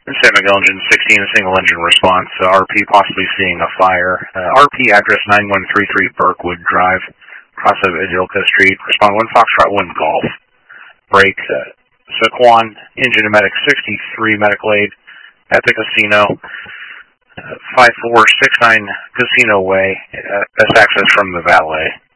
San Miguel Engine 16, a single engine response. RP possibly seeing a fire. RP address 9133 Burkwood Drive, cross of Adilka Street. Respond 1 Foxtrot 1 Golf. Break Saquon, engine medic 63 medical aid at the casino. 5469 Casino Way. Best access from the valet.